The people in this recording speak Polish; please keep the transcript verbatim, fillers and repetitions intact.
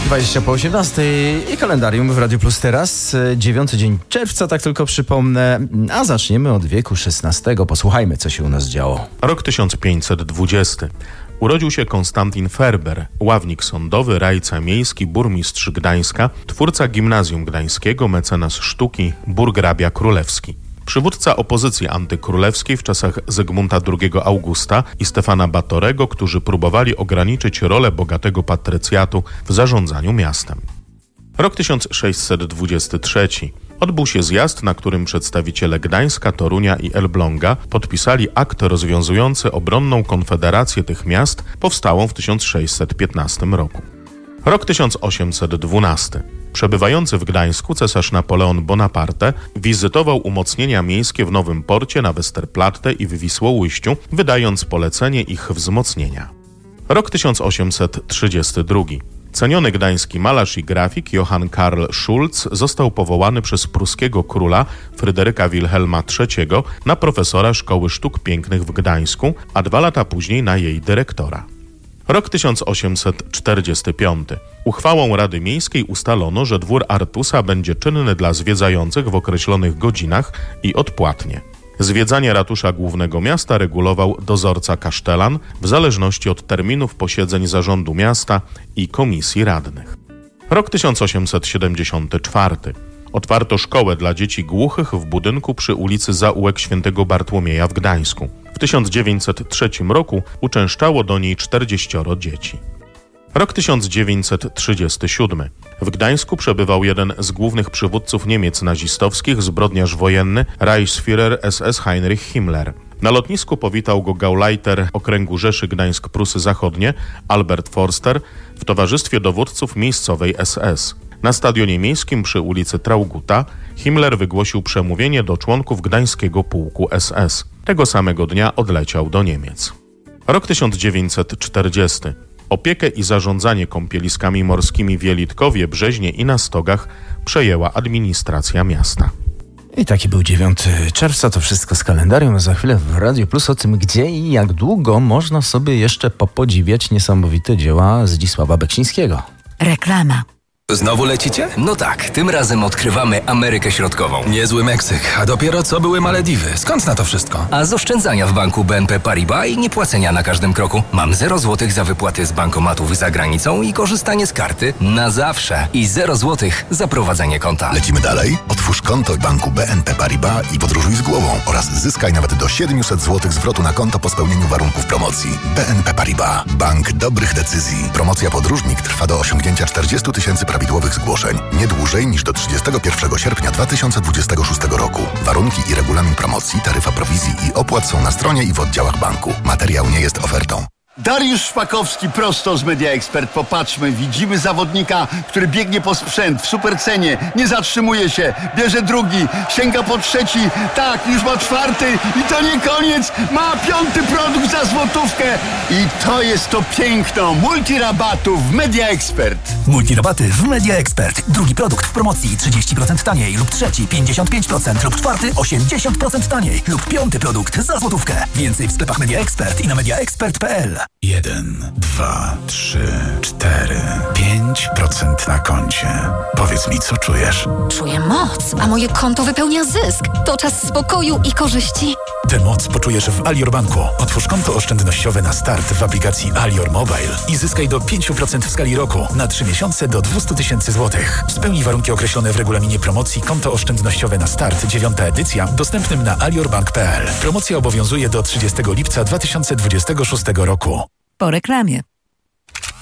dwadzieścia po osiemnastej i kalendarium w Radiu Plus teraz. Dziewiąty dzień czerwca, tak tylko przypomnę. A zaczniemy od wieku szesnastego. Posłuchajmy, co się u nas działo. Rok tysiąc pięćset dwudziesty. Urodził się Konstantin Ferber, ławnik sądowy, rajca miejski, burmistrz Gdańska, twórca gimnazjum gdańskiego, mecenas sztuki, burgrabia królewski. Przywódca opozycji antykrólewskiej w czasach Zygmunta drugiego Augusta i Stefana Batorego, którzy próbowali ograniczyć rolę bogatego patrycjatu w zarządzaniu miastem. Rok tysiąc sześćset dwudziesty trzeci. Odbył się zjazd, na którym przedstawiciele Gdańska, Torunia i Elbląga podpisali akt rozwiązujący obronną konfederację tych miast powstałą w tysiąc sześćset piętnastym roku. Rok tysiąc osiemset dwunasty. Przebywający w Gdańsku cesarz Napoleon Bonaparte wizytował umocnienia miejskie w Nowym Porcie, na Westerplatte i w Wisłoujściu, wydając polecenie ich wzmocnienia. Rok tysiąc osiemset trzydziesty drugi. Ceniony gdański malarz i grafik Johann Karl Schulz został powołany przez pruskiego króla Fryderyka Wilhelma trzeciego na profesora Szkoły Sztuk Pięknych w Gdańsku, a dwa lata później na jej dyrektora. Rok tysiąc osiemset czterdziesty piąty. Uchwałą Rady Miejskiej ustalono, że dwór Artusa będzie czynny dla zwiedzających w określonych godzinach i odpłatnie. Zwiedzanie ratusza głównego miasta regulował dozorca kasztelan w zależności od terminów posiedzeń zarządu miasta i komisji radnych. Rok tysiąc osiemset siedemdziesiąty czwarty. Otwarto szkołę dla dzieci głuchych w budynku przy ulicy Zaułek Świętego Bartłomieja w Gdańsku. W tysiąc dziewięćset trzecim roku uczęszczało do niej czterdzieścioro dzieci. Rok tysiąc dziewięćset trzydziesty siódmy. W Gdańsku przebywał jeden z głównych przywódców Niemiec nazistowskich, zbrodniarz wojenny Reichsführer S S Heinrich Himmler. Na lotnisku powitał go gauleiter Okręgu Rzeszy Gdańsk-Prusy Zachodnie Albert Forster w towarzystwie dowódców miejscowej S S. Na stadionie miejskim przy ulicy Traugutta Himmler wygłosił przemówienie do członków Gdańskiego Pułku S S. Tego samego dnia odleciał do Niemiec. Rok tysiąc dziewięćset czterdziesty. Opiekę i zarządzanie kąpieliskami morskimi w Jelitkowie, Brzeźnie i na Stogach przejęła administracja miasta. I taki był dziewiąty czerwca, to wszystko z kalendarium, a za chwilę w Radiu Plus o tym, gdzie i jak długo można sobie jeszcze popodziwiać niesamowite dzieła Zdzisława Beksińskiego. Reklama. Znowu lecicie? No tak, tym razem odkrywamy Amerykę Środkową. Niezły Meksyk, a dopiero co były Malediwy. Skąd na to wszystko? A z oszczędzania w banku B N P Paribas i niepłacenia na każdym kroku. Mam zero złotych za wypłaty z bankomatów za granicą i korzystanie z karty na zawsze. I zero złotych za prowadzenie konta. Lecimy dalej? Otwórz konto w banku B N P Paribas i podróżuj z głową oraz zyskaj nawet do siedemset złotych zwrotu na konto po spełnieniu warunków promocji. B N P Paribas. Bank dobrych decyzji. Promocja Podróżnik trwa do osiągnięcia czterdzieści tysięcy prawidłowych zgłoszeń. Nie dłużej niż do trzydziestego pierwszego sierpnia dwa tysiące dwudziestego szóstego roku. Warunki i regulamin promocji, taryfa prowizji i opłat są na stronie i w oddziałach banku. Materiał nie jest ofertą. Dariusz Szpakowski prosto z Media Expert. Popatrzmy, widzimy zawodnika, który biegnie po sprzęt w supercenie, nie zatrzymuje się, bierze drugi, sięga po trzeci, tak, już ma czwarty i to nie koniec, ma piąty produkt za złotówkę i to jest to piękno multirabatów w Media Expert. Multirabaty w Media Expert. Drugi produkt w promocji trzydzieści procent taniej lub trzeci pięćdziesiąt pięć procent lub czwarty osiemdziesiąt procent taniej lub piąty produkt za złotówkę. Więcej w sklepach Media Expert i na mediaexpert kropka p l. Jeden, dwa, trzy, cztery, pięć procent na koncie. Powiedz mi, co czujesz? Czuję moc, a moje konto wypełnia zysk. To czas spokoju i korzyści. Tę moc poczujesz w Alior Banku. Otwórz konto oszczędnościowe na start w aplikacji Alior Mobile i zyskaj do pięć procent w skali roku na trzy miesiące do dwieście tysięcy złotych. Spełnij warunki określone w regulaminie promocji Konto oszczędnościowe na start, dziewiąta edycja, dostępnym na aliorbank kropka p l. Promocja obowiązuje do trzydziestego lipca dwa tysiące dwudziestego szóstego roku. Po reklamie.